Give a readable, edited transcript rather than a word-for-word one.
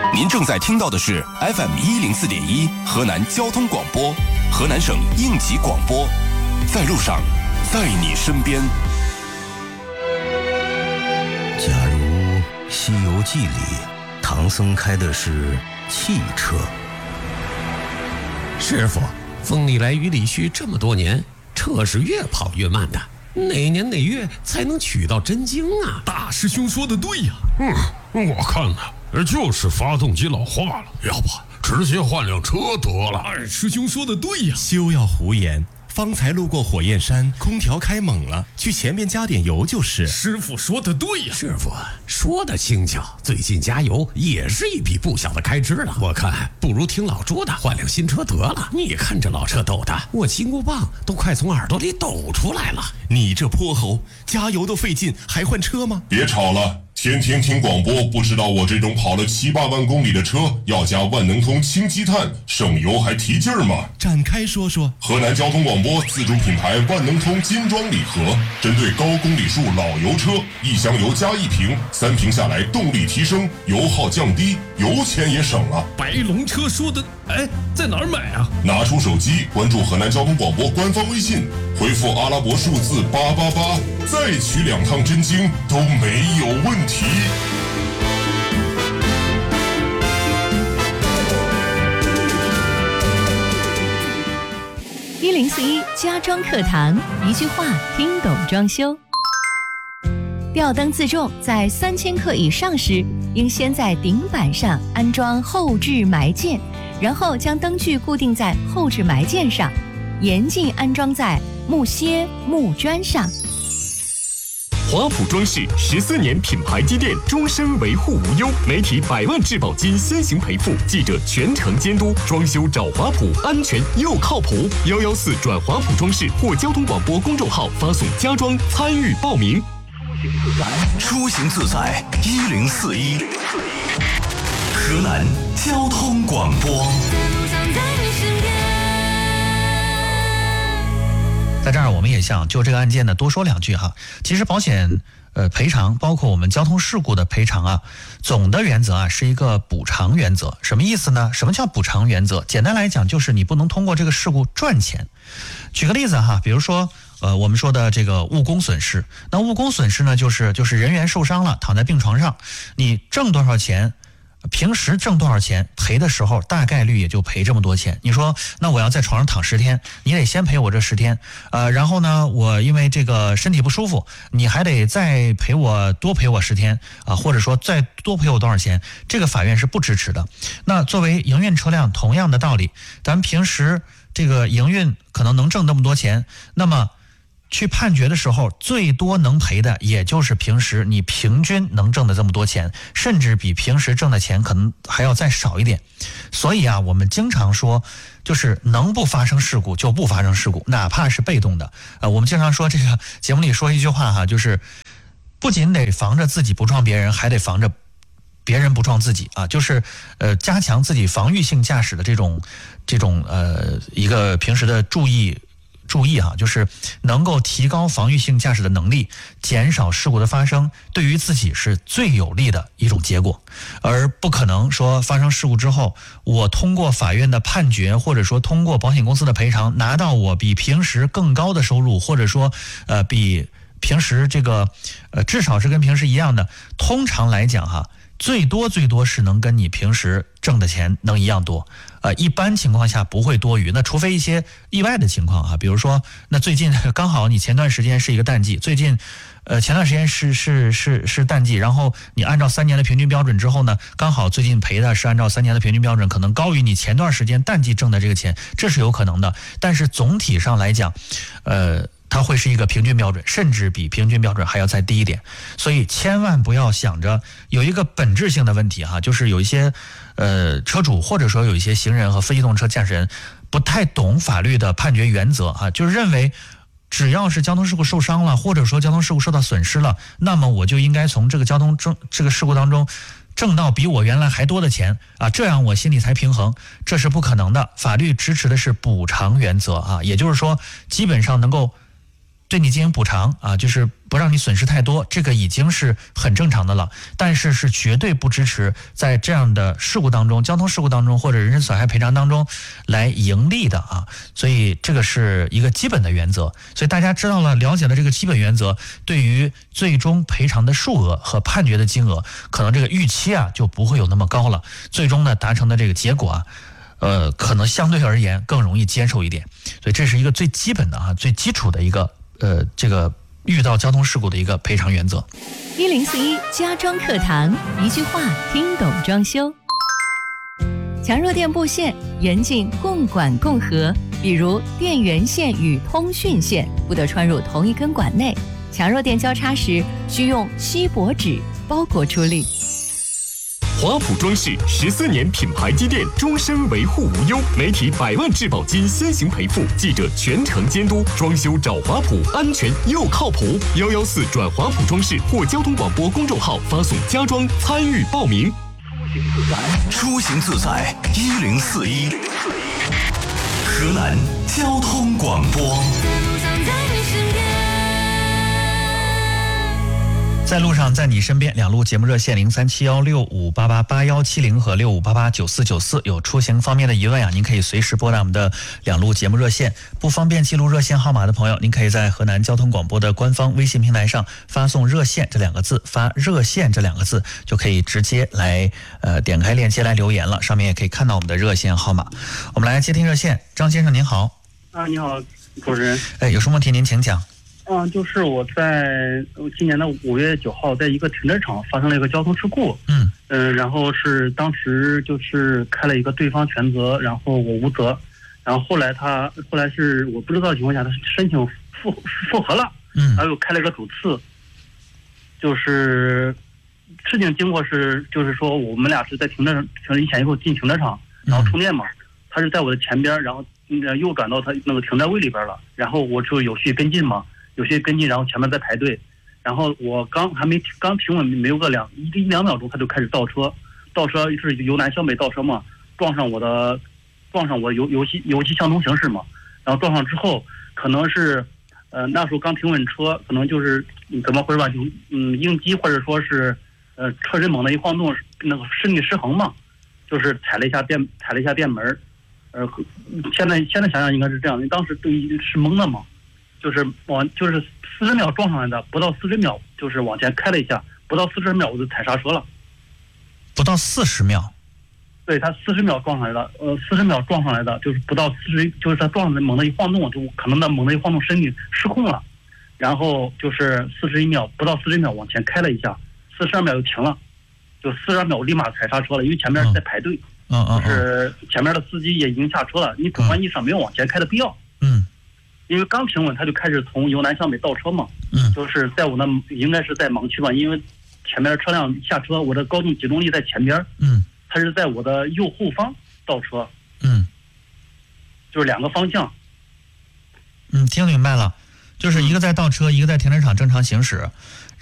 您正在听到的是 FM104.1河南交通广播，河南省应急广播，在路上，在你身边。 假如《西游记》里唐僧开的是汽车， 师傅，风里来雨里去这么多年，车是越跑越慢的，哪年哪月才能取到真经啊？ 大师兄说的对呀。我看呢，就是发动机老化了，要不直接换辆车得了。二师兄说的对呀。 休要胡言，方才路过火焰山，空调开猛了，去前面加点油就是。 师傅说的对呀。 师傅说的轻巧，最近加油也是一笔不小的开支了。我看不如听老朱的，换辆新车得了。你看这老车抖的，我金箍棒都快从耳朵里抖出来了。 你这泼猴，加油都费劲，还换车吗？ 别吵了，天天听广播，不知道我这种跑了7、8万公里的车要加万能通氢积碳，省油还提劲儿吗？ 展开说说。 河南交通广播自主品牌万能通金装礼盒，针对高公里数老油车，1箱油加1瓶，3瓶下来动力提升，油耗降低，油钱也省了。 白龙车说的，在哪儿买啊？ 拿出手机关注河南交通广播官方微信，回复阿拉伯数字888，再取2趟真经都没有问题。 1041家装课堂，一句话听懂装修。吊灯自重在3000克以上时，应先在顶板上安装后置埋件，然后将灯具固定在后置埋件上，严禁安装在木楔、木砖上。 华普装饰14年品牌积淀，终身维护无忧，媒体100万质保金先行赔付，记者全程监督，装修找华普，安全又靠谱。114转华普装饰或交通广播公众号发送家装参与报名。 出行自在1041，河南交通广播。 在这儿我们也想就这个案件呢多说2句哈。其实保险赔偿，包括我们交通事故的赔偿啊，总的原则啊是一个补偿原则。什么意思呢？什么叫补偿原则？简单来讲就是你不能通过这个事故赚钱。举个例子哈，比如说我们说的这个误工损失，那误工损失呢就是人员受伤了，躺在病床上，你挣多少钱，平时挣多少钱，赔的时候大概率也就赔这么多钱。你说那我要在床上躺10天，你得先赔我这10天，然后呢我因为这个身体不舒服，你还得再多赔我10天啊，或者说再多赔我多少钱，这个法院是不支持的。那作为营运车辆，同样的道理，咱们平时这个营运可能能挣那么多钱，那么去判决的时候，最多能赔的也就是平时你平均能挣的这么多钱，甚至比平时挣的钱可能还要再少一点。所以啊，我们经常说，就是能不发生事故就不发生事故，哪怕是被动的。我们经常说这个节目里说一句话哈，就是不仅得防着自己不撞别人，还得防着别人不撞自己啊，就是加强自己防御性驾驶的这种一个平时的注意哈，就是能够提高防御性驾驶的能力，减少事故的发生，对于自己是最有利的一种结果。而不可能说发生事故之后，我通过法院的判决，或者说通过保险公司的赔偿，拿到我比平时更高的收入，或者说比平时这个至少是跟平时一样的。通常来讲哈，最多是能跟你平时挣的钱能一样多，一般情况下不会多余。那除非一些意外的情况啊，比如说那最近刚好你前段时间是一个淡季，最近前段时间是淡季，然后你按照3年的平均标准之后呢，刚好最近赔的是按照3年的平均标准，可能高于你前段时间淡季挣的这个钱，这是有可能的。但是总体上来讲，它会是一个平均标准，甚至比平均标准还要再低一点。所以千万不要想着有一个本质性的问题哈，就是有一些车主或者说有一些行人和非机动车驾驶人不太懂法律的判决原则啊，就是认为只要是交通事故受伤了，或者说交通事故受到损失了，那么我就应该从这个这个事故当中挣到比我原来还多的钱啊，这样我心里才平衡。这是不可能的。法律支持的是补偿原则啊，也就是说基本上能够对你进行补偿啊，就是不让你损失太多，这个已经是很正常的了。但是是绝对不支持在这样的事故当中，交通事故当中或者人身损害赔偿当中来盈利的啊。所以这个是一个基本的原则。所以大家知道了、了解了这个基本原则，对于最终赔偿的数额和判决的金额，可能这个预期啊就不会有那么高了。最终呢达成的这个结果啊。可能相对而言更容易接受一点，所以这是一个最基本的最基础的一个这个遇到交通事故的一个赔偿原则。 1041家装课堂，一句话听懂装修。强弱电布线严禁共管共合，比如电源线与通讯线不得穿入同一根管内。强弱电交叉时需用锡箔纸包裹处理。 华普装饰14年品牌积淀，终身维护无忧，媒体100万质保金先行赔付，记者全程监督，装修找华普，安全又靠谱。114转华普装饰或交通广播公众号发送家装参与报名。 出行自在1041，河南交通广播。 在路上，在你身边，两路节目热线037165888170和65889494，有出行方面的疑问啊，您可以随时拨打我们的两路节目热线。不方便记录热线号码的朋友，您可以在河南交通广播的官方微信平台上发送热线这2个字，发热线这2个字就可以直接来点开链接来留言了，上面也可以看到我们的热线号码。我们来接听热线，张先生您好。 你好，主持人。 有什么问题您请讲。 就是我在今年的5月9号，在一个停车场发生了一个交通事故。然后是当时就是开了一个对方全责，然后我无责。然后后来是我不知道的情况下，他申请复核了。然后又开了一个主次。就是事情经过就是说我们俩是在停了一前一后进停车场，然后充电嘛。他是在我的前边，然后右转到他那个停车位里边了，然后我就有序跟进嘛。然后前面在排队，然后我刚停稳没有个一两秒钟，他就开始倒车是由南向北倒车嘛，撞上我油漆相同行驶嘛，然后撞上之后可能是那时候刚停稳车，可能就是怎么回事吧，就应激或者说是车身猛地一晃动，那个身体失衡嘛，就是踩了一下电门，现在想想应该是这样，当时都是懵的嘛。就是40秒撞上来的，不到40秒就是往前开了一下，不到40秒我就踩刹车了。 不到40秒？ 对，他40秒撞上来的，40秒撞上来的，就是不到40，就是他撞上来猛地一晃动，就可能猛地一晃动身体失控了，然后就是不到40秒往前开了一下，42秒就停了，就42秒我立马踩刹车了，因为前面在排队，就是前面的司机也已经下车了，你主观意识上没有往前开的必要。因为刚停稳，他就开始从由南向北倒车嘛，就是在我那应该是在盲区吧，因为前面的车辆下车，我的高度集中力在前边，他是在我的右后方倒车，就是2个方向。 听明白了，就是一个在倒车，一个在停车场正常行驶。